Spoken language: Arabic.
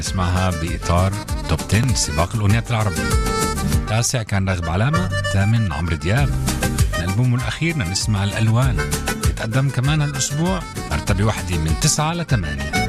اسمعها بإطار توب 10 سباق الأغنيات العربية. التاسع كان راغب علامة، الثامن عمرو دياب. الألبوم الأخير نسمع الألوان، يتقدم كمان هالأسبوع مرتبة واحدة من 9 ل 8.